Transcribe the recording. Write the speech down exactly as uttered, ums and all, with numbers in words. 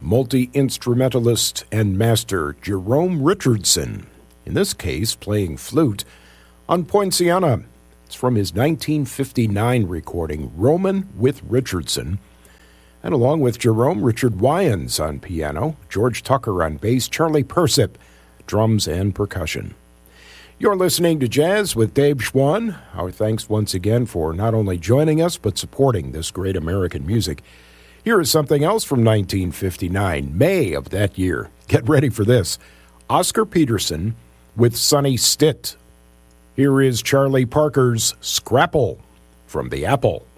multi-instrumentalist and master Jerome Richardson, in this case playing flute, on Poinciana. It's from his nineteen fifty-nine recording, Roman with Richardson. And along with Jerome, Richard Wyans on piano, George Tucker on bass, Charlie Persip, drums and percussion. You're listening to Jazz with Dave Schwann. Our thanks once again for not only joining us, but supporting this great American music. Here is something else from nineteen fifty-nine, May of that year. Get ready for this. Oscar Peterson with Sonny Stitt. Here is Charlie Parker's Scrapple from the Apple.